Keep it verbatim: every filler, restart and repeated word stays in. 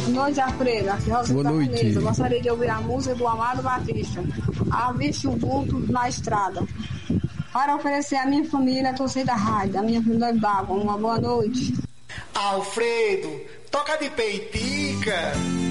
noite, Alfredo. Aqui é Rosa Boa noite. Eu gostaria de ouvir a música do Amado Batista, Aviste o Vulto na Estrada, para oferecer à minha família a torcida rádio, a minha família Baba. Uma boa noite. Alfredo, toca de peitica.